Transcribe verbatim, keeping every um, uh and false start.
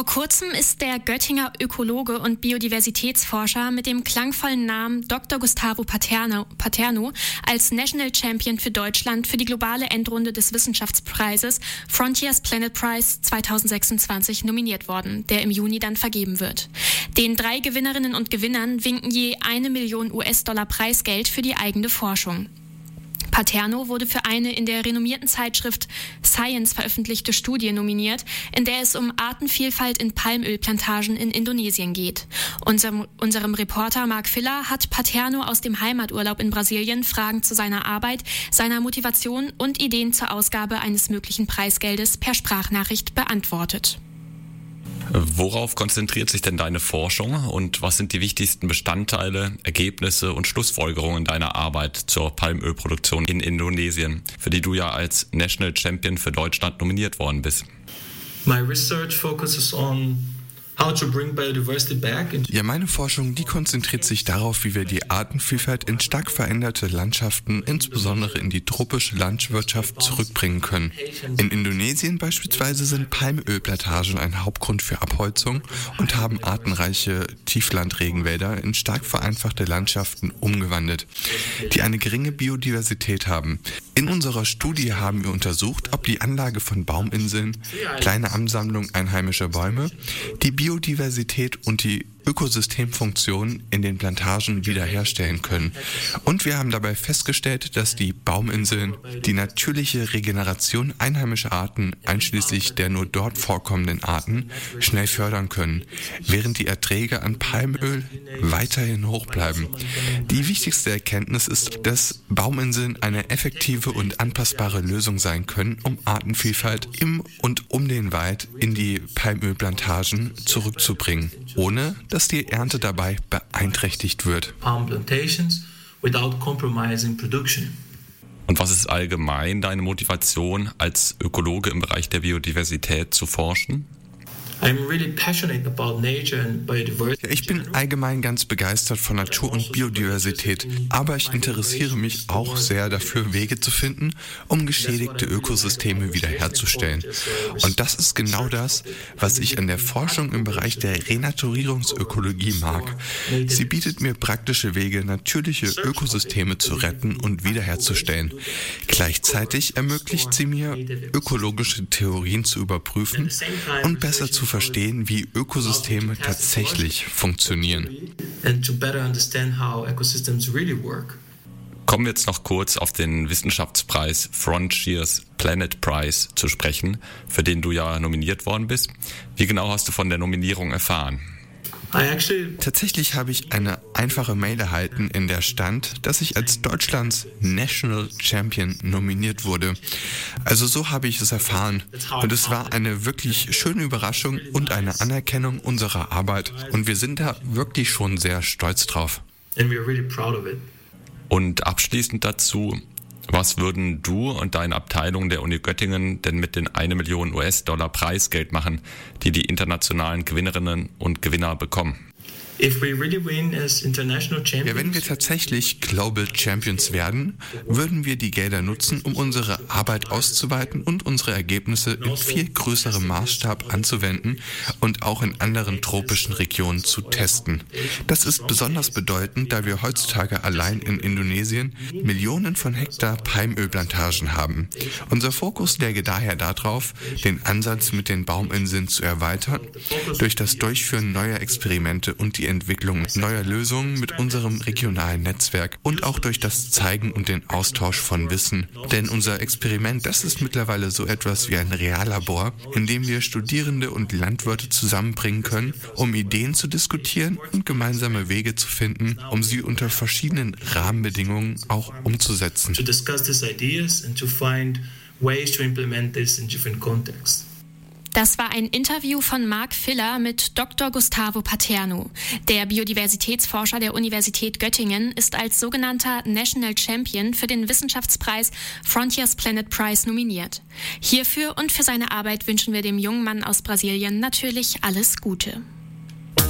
Vor kurzem ist der Göttinger Ökologe und Biodiversitätsforscher mit dem klangvollen Namen Doktor Gustavo Paterno, Paterno als National Champion für Deutschland für die globale Endrunde des Wissenschaftspreises Frontiers Planet Prize zweitausendsechsundzwanzig nominiert worden, der im Juni dann vergeben wird. Den drei Gewinnerinnen und Gewinnern winken je eine Million U S-Dollar Preisgeld für die eigene Forschung. Paterno wurde für eine in der renommierten Zeitschrift Science veröffentlichte Studie nominiert, in der es um Artenvielfalt in Palmölplantagen in Indonesien geht. Unserem, unserem Reporter Mark Filler hat Paterno aus dem Heimaturlaub in Brasilien Fragen zu seiner Arbeit, seiner Motivation und Ideen zur Ausgabe eines möglichen Preisgeldes per Sprachnachricht beantwortet. Worauf konzentriert sich denn deine Forschung und was sind die wichtigsten Bestandteile, Ergebnisse und Schlussfolgerungen deiner Arbeit zur Palmölproduktion in Indonesien, für die du ja als National Champion für Deutschland nominiert worden bist? My research focuses on how to bring biodiversity back into Ja, meine Forschung, die konzentriert sich darauf, wie wir die Artenvielfalt in stark veränderte Landschaften, insbesondere in die tropische Landwirtschaft, zurückbringen können. In Indonesien beispielsweise sind Palmölplantagen ein Hauptgrund für Abholzung und haben artenreiche Tieflandregenwälder in stark vereinfachte Landschaften umgewandelt, die eine geringe Biodiversität haben. In unserer Studie haben wir untersucht, ob die Anlage von Bauminseln, kleine Ansammlung einheimischer Bäume, die Biodiversität und die Ökosystemfunktionen in den Plantagen wiederherstellen können. Und wir haben dabei festgestellt, dass die Bauminseln die natürliche Regeneration einheimischer Arten, einschließlich der nur dort vorkommenden Arten, schnell fördern können, während die Erträge an Palmöl weiterhin hoch bleiben. Die wichtigste Erkenntnis ist, dass Bauminseln eine effektive und anpassbare Lösung sein können, um Artenvielfalt im und um den Wald in die Palmölplantagen zurückzubringen, ohne dass die Ernte dabei beeinträchtigt wird. palm plantations without compromising production. Und was ist allgemein deine Motivation, als Ökologe im Bereich der Biodiversität zu forschen? I'm really passionate about nature and biodiversity. Ja, ich bin allgemein ganz begeistert von Natur und Biodiversität, aber ich interessiere mich auch sehr dafür, Wege zu finden, um geschädigte Ökosysteme wiederherzustellen. Und das ist genau das, was ich an der Forschung im Bereich der Renaturierungsökologie mag. Sie bietet mir praktische Wege, natürliche Ökosysteme zu retten und wiederherzustellen. Gleichzeitig ermöglicht sie mir, ökologische Theorien zu überprüfen und besser zu verstehen, wie Ökosysteme tatsächlich funktionieren. And to better understand how ecosystems really work. Kommen wir jetzt noch kurz auf den Wissenschaftspreis Frontiers Planet Prize zu sprechen, für den du ja nominiert worden bist. Wie genau hast du von der Nominierung erfahren? I actually Tatsächlich habe ich eine einfache Mail erhalten, in der stand, dass ich als Deutschlands National Champion nominiert wurde. Also so habe ich es erfahren. Und es war eine wirklich schöne Überraschung und eine Anerkennung unserer Arbeit. Und wir sind da wirklich schon sehr stolz drauf. and we are really proud of it. Und abschließend dazu, was würden du und deine Abteilung der Uni Göttingen denn mit den eine Million U S-Dollar Preisgeld machen, die die internationalen Gewinnerinnen und Gewinner bekommen? If we really win as international Ja, wenn wir champions, tatsächlich Global Champions werden, würden wir die Gelder nutzen, um unsere Arbeit auszuweiten und unsere Ergebnisse in viel größerem Maßstab anzuwenden und auch in anderen tropischen Regionen zu testen. Das ist besonders bedeutend, da wir heutzutage allein in Indonesien Millionen von Hektar Palmölplantagen haben. Unser Fokus läge daher darauf, den Ansatz mit den Bauminseln zu erweitern, durch das Durchführen neuer Experimente und die Entwicklung neuer Lösungen mit unserem regionalen Netzwerk und auch durch das Zeigen und den Austausch von Wissen. Denn unser Experiment, das ist mittlerweile so etwas wie ein Reallabor, in dem wir Studierende und Landwirte zusammenbringen können, um Ideen zu diskutieren und gemeinsame Wege zu finden, um sie unter verschiedenen Rahmenbedingungen auch umzusetzen. to discuss these ideas and to find ways to implement this in different contexts. Das war ein Interview von Mark Filler mit Doktor Gustavo Paterno. Der Biodiversitätsforscher der Universität Göttingen ist als sogenannter National Champion für den Wissenschaftspreis Frontiers Planet Prize nominiert. Hierfür und für seine Arbeit wünschen wir dem jungen Mann aus Brasilien natürlich alles Gute.